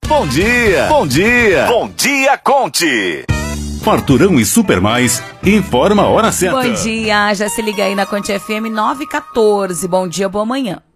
Bom dia! Bom dia! Bom dia, Conte! Farturão e Supermais informa a hora certa. Bom dia, já se liga aí na Conte FM 914. Bom dia, boa manhã.